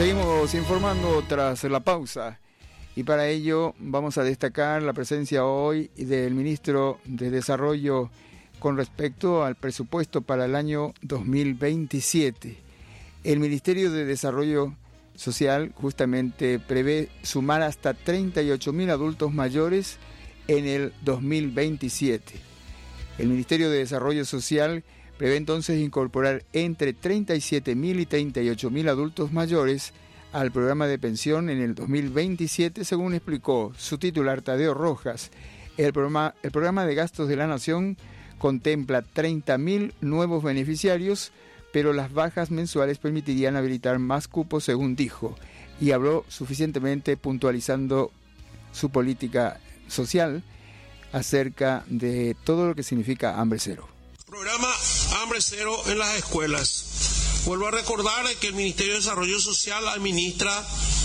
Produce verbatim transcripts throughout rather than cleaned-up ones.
Seguimos informando tras la pausa y para ello vamos a destacar la presencia hoy del ministro de Desarrollo con respecto al presupuesto para el año dos mil veintisiete. El Ministerio de Desarrollo Social justamente prevé sumar hasta treinta y ocho mil adultos mayores en el dos mil veintisiete. El Ministerio de Desarrollo Social prevé entonces incorporar entre treinta y siete mil y treinta y ocho mil adultos mayores al programa de pensión en el dos mil veintisiete, según explicó su titular Tadeo Rojas. El programa, el programa de gastos de la Nación contempla treinta mil nuevos beneficiarios, pero las bajas mensuales permitirían habilitar más cupos, según dijo, y habló suficientemente puntualizando su política social acerca de todo lo que significa Hambre Cero. Programa Hambre Cero en las escuelas. Vuelvo a recordar que el Ministerio de Desarrollo Social administra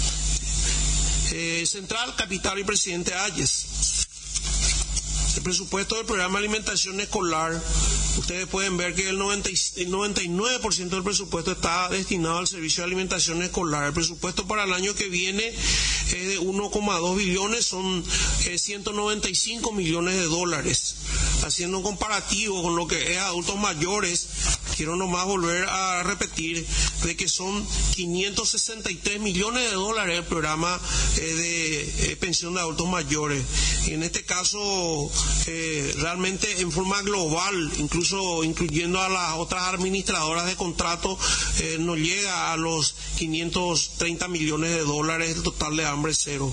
eh, Central, Capital y Presidente Hayes. El presupuesto del programa de alimentación escolar, ustedes pueden ver que el, noventa y, el noventa y nueve por ciento del presupuesto está destinado al servicio de alimentación escolar. El presupuesto para el año que viene es de uno coma dos billones, son eh, ciento noventa y cinco millones de dólares. Haciendo un comparativo con lo que es adultos mayores, quiero nomás volver a repetir de que son quinientos sesenta y tres millones de dólares el programa eh, de eh, pensión de adultos mayores. Y en este caso, eh, realmente en forma global, incluso incluyendo a las otras administradoras de contrato, eh, nos llega a los quinientos treinta millones de dólares el total de Hambre Cero.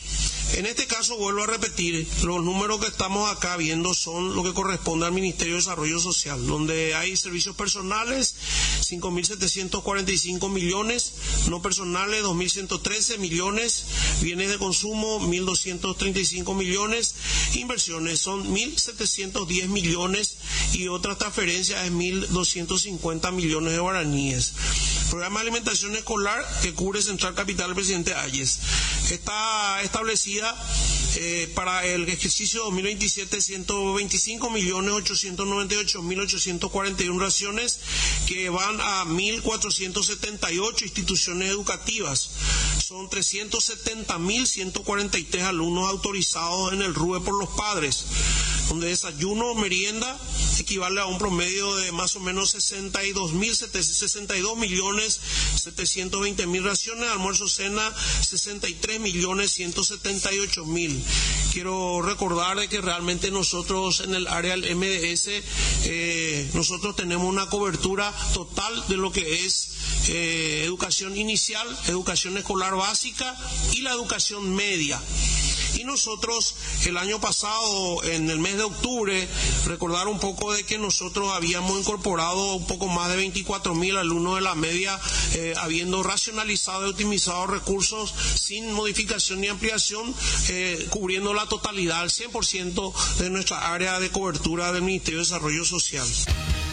En este caso, vuelvo a repetir, los números que estamos acá viendo son lo que corresponde al Ministerio de Desarrollo Social, donde hay servicios personales, cinco mil setecientos cuarenta y cinco millones, no personales, dos mil ciento trece millones, bienes de consumo, mil doscientos treinta y cinco millones, inversiones son mil setecientos diez millones y otras transferencias es mil doscientos cincuenta millones de guaraníes. Programa de alimentación escolar que cubre Central, Capital, el Presidente Hayes. Está establecida eh, para el ejercicio dos mil veintisiete ciento veinticinco millones ochocientos noventa y ocho mil ochocientos cuarenta y uno raciones que van a mil cuatrocientos setenta y ocho instituciones educativas. Son trescientos setenta mil ciento cuarenta y tres alumnos autorizados en el R U E por los padres, donde desayuno, merienda equivale a un promedio de más o menos sesenta y dos mil, sesenta y dos millones setecientos veinte mil raciones, almuerzo, cena sesenta y tres millones ciento setenta y ocho mil. Quiero recordar de que realmente nosotros en el área del M D S, eh, nosotros tenemos una cobertura total de lo que es eh, educación inicial, educación escolar básica y la educación media. Y nosotros el año pasado, en el mes de octubre, recordar un poco de que nosotros habíamos incorporado un poco más de veinticuatro mil alumnos de la media, eh, habiendo racionalizado y optimizado recursos sin modificación ni ampliación, eh, cubriendo la totalidad, al cien por ciento de nuestra área de cobertura del Ministerio de Desarrollo Social.